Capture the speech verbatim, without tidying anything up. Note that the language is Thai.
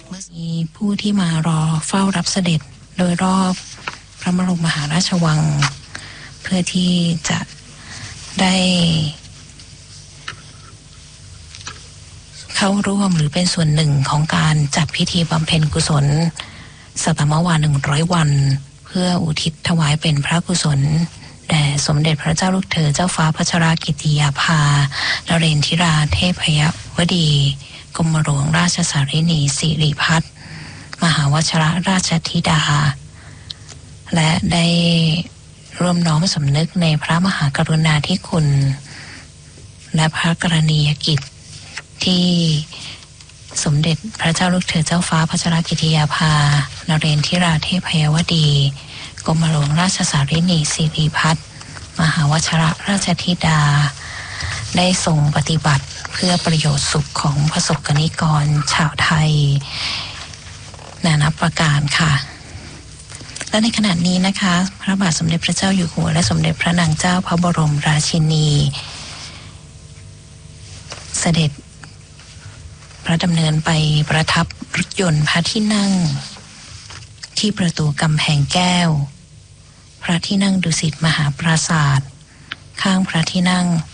มีผู้ที่มารอเฝ้ารับเสด็จโดยรอบพระบรมมหาราชวังเพื่อที่จะได้เข้าร่วมหรือเป็นส่วนหนึ่งของการจัดพิธีบำเพ็ญกุศลสัตมวาหนึ่งร้อยวันเพื่ออุทิศถวายเป็นพระกุศลแด่สมเด็จพระเจ้าลูกเธอเจ้าฟ้าพัชรกิติยาภานเรนทิราเทพยวดีกรมหลวงราชสารินีสิริพัฒน์มหาวชิรราชธิดาและได้ร่วมน้อมสำนึกในพระมหากรุณาธิคุณและพระกรณียกิจที่สมเด็จพระเจ้าลูกเธอเจ้าฟ้าพัชรกิติยาภานเรนทิราเทพยวดีกรมหลวงราชสารินีสิริพัฒน์มหาวชิรราชธิดาได้ทรงปฏิบัติเพื่อประโยชน์สุขของประสบกนิกรชาวไทยนานับประการค่ะและในขณะนี้นะคะพระบาทสมเด็จพระเจ้าอยู่หัวและสมเด็จพระนางเจ้าพระบรมราชินีเสด็จพระดำเนินไปประทับรถยนต์พระที่นั่งที่ประตูกำแพงแก้วพระที่นั่งดุสิตมหาปราสาทข้างพระที่นั่ง